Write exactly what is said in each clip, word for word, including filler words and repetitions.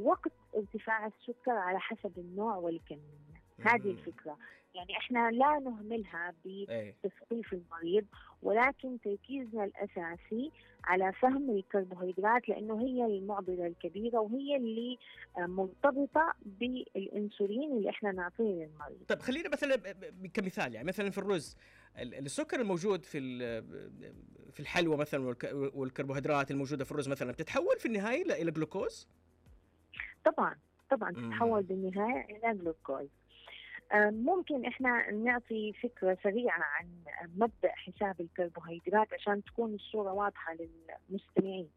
وقت ارتفاع السكر على حسب النوع والكمية. هذه الفكرة. يعني احنا لا نهملها بتثقيف المريض، ولكن تركيزنا الأساسي على فهم الكربوهيدرات، لأنه هي المعضلة الكبيرة وهي اللي مرتبطة بالإنسولين اللي احنا نعطيه للمريض. طيب خلينا مثلا كمثال، يعني مثلا في الرز السكر الموجود في في الحلوى مثلا والكربوهيدرات الموجودة في الرز مثلا بتتحول في النهاية إلى جلوكوز؟ طبعا طبعا تتحول بالنهاية إلى جلوكوز. ممكن احنا نعطي فكرة سريعة عن مبدأ حساب الكربوهيدرات عشان تكون الصورة واضحة للمستمعين.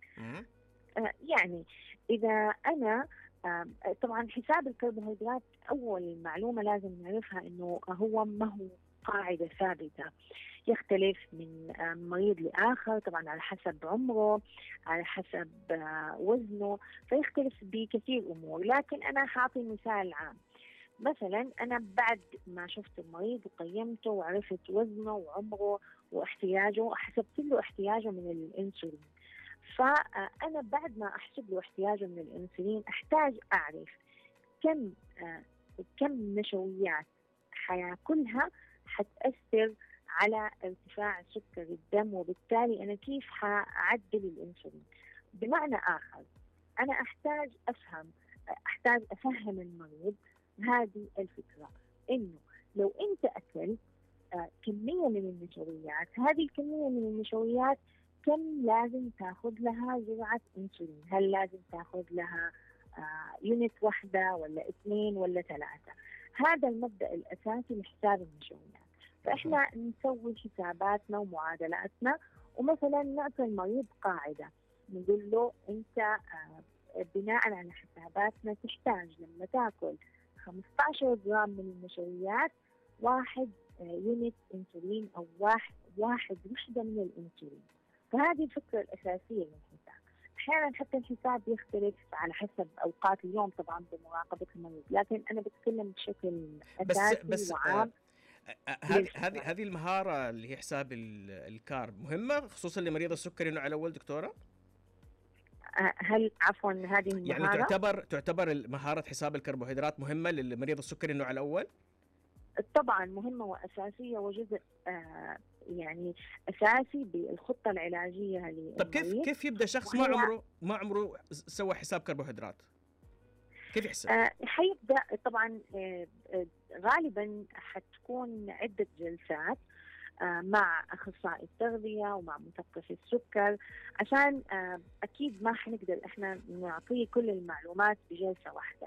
يعني إذا أنا طبعا حساب الكربوهيدرات، أول معلومة لازم نعرفها إنه هو ما هو قاعدة ثابتة، يختلف من مريض لآخر طبعا على حسب عمره، على حسب وزنه، فيختلف بكثير أمور. لكن أنا حاعطي مثال عام. مثلا أنا بعد ما شفت المريض وقيمته وعرفت وزنه وعمره واحتياجه، حسبت له احتياجه من الإنسولين. فأنا بعد ما أحسب له احتياجه من الإنسولين أحتاج أعرف كم كم نشويات حياكلها حتأثر على ارتفاع سكر الدم، وبالتالي أنا كيف حأعدل الإنسولين. بمعنى آخر، أنا أحتاج أفهم أحتاج أفهم المريض هذه الفكرة، إنه لو أنت أكلت آه كمية من النشويات، هذه الكمية من النشويات كم لازم تأخذ لها جرعة إنسولين؟ هل لازم تأخذ لها آه يونت واحدة ولا اثنين ولا ثلاثة؟ هذا المبدأ الأساسي لحساب النشويات. فإحنا نسوي حساباتنا ومعادلاتنا، ومثلا نعطي المريض قاعدة نقول له أنت آه بناء على حساباتنا تحتاج لما تأكل خمسة عشر جرام من النشويات واحد يونت انسولين او واحد واحد وحده من الانسولين. فهذه الفكره الاساسيه للحساب. احيانا حتى الحساب يختلف على حسب اوقات اليوم طبعا بمراقبه المريض، لكن انا بتكلم بشكل اساسي بس بس وعام. هذه هذه هذه المهاره اللي هي حساب الكارب مهمه خصوصا لمريض السكري النوع الاول دكتوره؟ هل عفوا هذه المهارة يعني تعتبر تعتبر مهارة حساب الكربوهيدرات مهمة للمريض السكري النوع الأول؟ طبعا مهمة وأساسية وجزء آه يعني أساسي بالخطة العلاجية للمريض. طب كيف كيف يبدأ شخص ما عمره ما عمره سوى حساب كربوهيدرات؟ كيف يحسب؟ آه حيبدأ طبعا آه غالبا حتكون عدة جلسات مع أخصائي التغذية ومع مثقف السكر، عشان أكيد ما حنقدر إحنا نعطيه كل المعلومات بجلسة واحدة.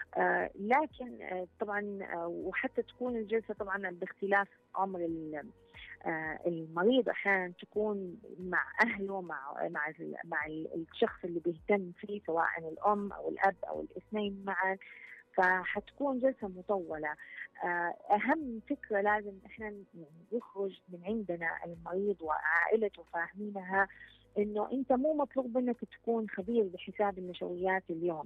لكن طبعا وحتى تكون الجلسة طبعا باختلاف عمر المريض، أحيانا تكون مع أهله مع مع مع الشخص اللي بيهتم فيه سواء الأم أو الأب أو الاثنين معا، فحتكون جلسة مطولة. أهم فكرة لازم إحنا يخرج من عندنا المريض وعائلته فاهمينها، إنه أنت مو مطلوب منك تكون خبير بحساب النشويات اليوم،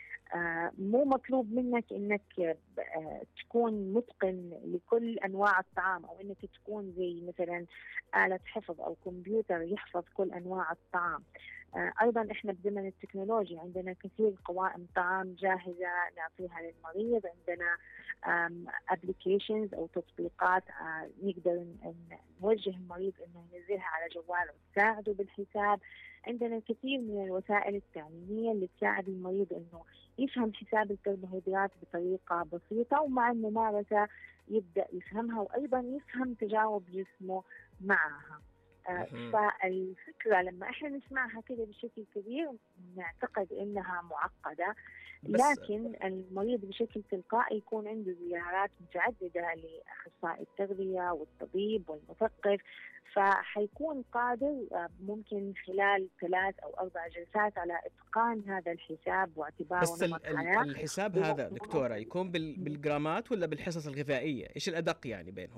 مو مطلوب منك إنك تكون متقن لكل أنواع الطعام، أو إنك تكون زي مثلا آلة حفظ أو كمبيوتر يحفظ كل أنواع الطعام. أيضا إحنا بزمن التكنولوجيا عندنا كثير قوائم طعام جاهزة نعطيها للمريض، عندنا أبليكيشنز أو تطبيقات نقدر نوجه المريض إنه ينزلها على جواله تساعده بالحساب. عندنا كثير من الوسائل التعليمية اللي تساعد المريض إنه يفهم حساب الكربوهيدرات بطريقة بسيطة، ومع الممارسة يبدأ يفهمها وأيضا يفهم تجاوب جسمه معها. آه فالفكرة لما احنا نسمعها كده بشكل كبير نعتقد انها معقدة، لكن المريض بشكل تلقائي يكون عنده زيارات متعددة لأخصائي التغذية والطبيب والمثقف، فحيكون قادر ممكن خلال ثلاث أو أربع جلسات على إتقان هذا الحساب واعتباره بس نمط حياة. الحساب هذا دكتورة يكون بالجرامات ولا بالحصص الغذائية؟ إيش الأدق يعني بينهم؟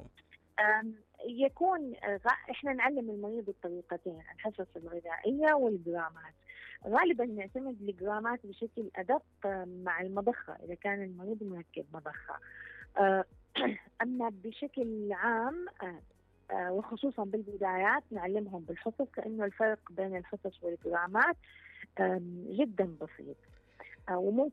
يكون احنا نعلم المريض الطريقتين، الحصص الغذائيه والجرامات. غالبا نعتمد الجرامات بشكل ادق مع المضخه اذا كان المريض مركب مضخه. اما بشكل عام وخصوصا بالبدايات نعلمهم بالحصص، لانه الفرق بين الحصص والجرامات جدا بسيط، وممكن